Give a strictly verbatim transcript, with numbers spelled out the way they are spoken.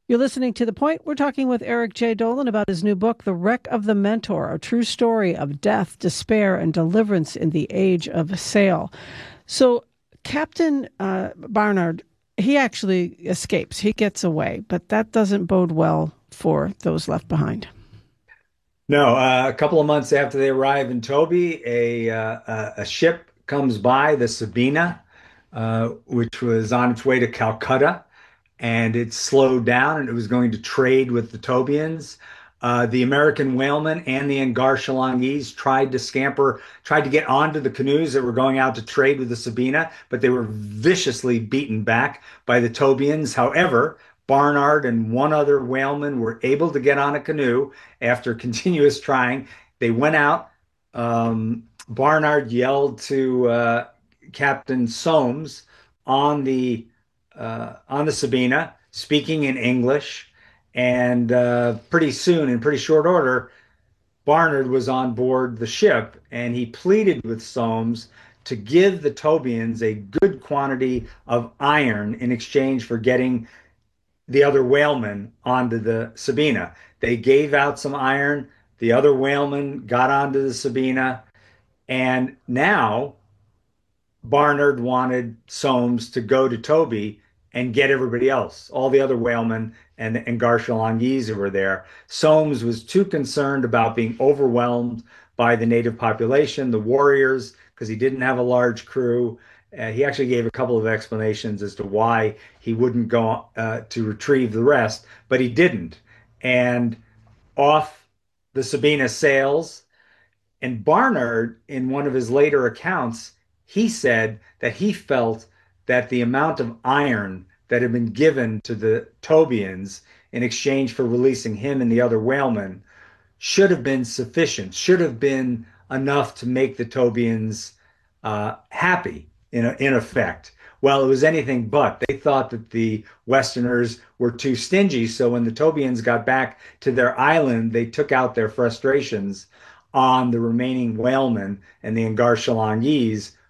You're listening to The Point. We're talking with Eric J. Dolan about his new book, The Wreck of the Mentor, a true story of death, despair, and deliverance in the age of sail. So, Captain uh, Barnard, he actually escapes. He gets away, but that doesn't bode well for those left behind. No, uh, a couple of months after they arrive in Toby, a uh, a a ship comes by, the Sabina, uh, which was on its way to Calcutta, and it slowed down, and it was going to trade with the Tobians. Uh, the American whalemen and the Angar tried to scamper, tried to get onto the canoes that were going out to trade with the Sabina, but they were viciously beaten back by the Tobians. However, Barnard and one other whaleman were able to get on a canoe after continuous trying. They went out. Um, Barnard yelled to uh, Captain Soames on the uh, on the Sabina, speaking in English. And uh, pretty soon, in pretty short order, Barnard was on board the ship and he pleaded with Soames to give the Tobians a good quantity of iron in exchange for getting the other whalemen onto the Sabina. They gave out some iron. The other whalemen got onto the Sabina. And now Barnard wanted Soames to go to Toby and get everybody else, all the other whalemen and, and Garshallangese who were there. Soames was too concerned about being overwhelmed by the native population, the warriors, because he didn't have a large crew. Uh, he actually gave a couple of explanations as to why he wouldn't go uh, to retrieve the rest, but he didn't. And off the Sabina sails, and Barnard, in one of his later accounts, he said that he felt that the amount of iron that had been given to the Tobians in exchange for releasing him and the other whalemen should have been sufficient, should have been enough to make the Tobians uh, happy in, a, in effect. Well, it was anything but. They thought that the Westerners were too stingy. So when the Tobians got back to their island, they took out their frustrations on the remaining whalemen and the Angar